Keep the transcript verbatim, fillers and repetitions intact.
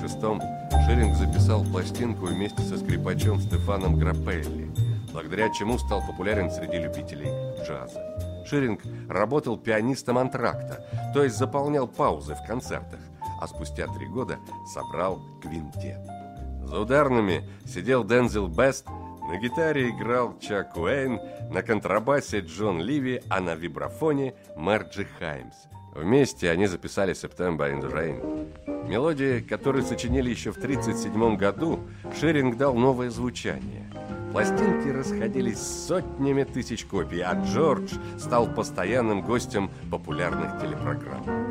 шестом Ширинг записал пластинку вместе со скрипачом Стефаном Граппелли, благодаря чему стал популярен среди любителей джаза. Ширинг работал пианистом антракта, то есть заполнял паузы в концертах, а спустя три года собрал квинтет. За ударными сидел Дензел Бест, на гитаре играл Чак Уэйн, на контрабасе Джон Ливи, а на вибрафоне Марджи Хаймс. Вместе они записали «September in the Rain». Мелодии, которые сочинили еще в тысяча девятьсот тридцать седьмом году, Ширинг дал новое звучание. Пластинки расходились сотнями тысяч копий, а Джордж стал постоянным гостем популярных телепрограмм.